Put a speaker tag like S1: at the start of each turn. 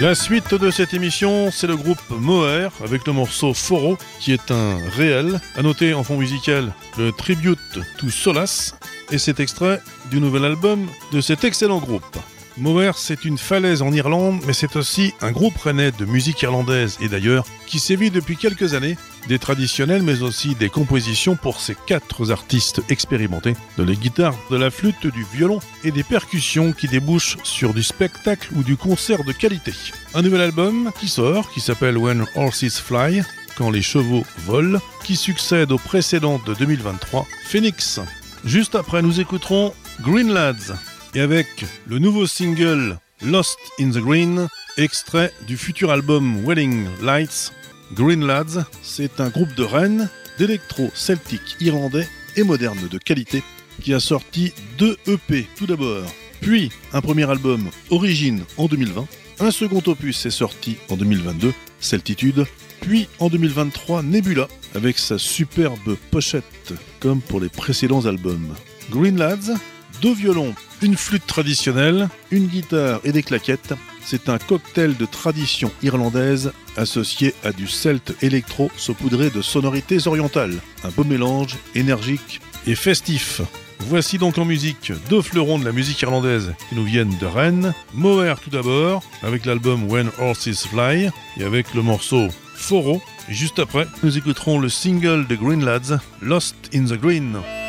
S1: La suite de cette émission, c'est le groupe Moher avec le morceau Foro, qui est un réel. À noter en fond musical le Tribute to Solace, et cet extrait du nouvel album de cet excellent groupe. Moher, c'est une falaise en Irlande, mais c'est aussi un groupe rennais de musique irlandaise et d'ailleurs, qui sévit depuis quelques années, des traditionnels mais aussi des compositions pour ces 4 artistes expérimentés, de la guitare, de la flûte, du violon et des percussions qui débouchent sur du spectacle ou du concert de qualité. Un nouvel album qui sort, qui s'appelle When Horses Fly, quand les chevaux volent, qui succède au précédent de 2023, Phoenix. Juste après, nous écouterons Green Lads, et avec le nouveau single Lost in the Green, extrait du futur album Wedding Lights. Green Lads, c'est un groupe de Rennes, d'électro-celtique irlandais et moderne de qualité, qui a sorti 2 EP tout d'abord, puis un premier album Origine en 2020, un second opus est sorti en 2022, Celtitude, puis en 2023 Nebula, avec sa superbe pochette, comme pour les précédents albums. Green Lads, 2 violons, une flûte traditionnelle, une guitare et des claquettes. C'est un cocktail de tradition irlandaise associé à du celte électro saupoudré de sonorités orientales. Un beau mélange énergique et festif. Voici donc en musique 2 fleurons de la musique irlandaise qui nous viennent de Rennes. Moher tout d'abord, avec l'album When Horses Fly et avec le morceau Foro. Et juste après, nous écouterons le single de Green Lads, Lost in the Green.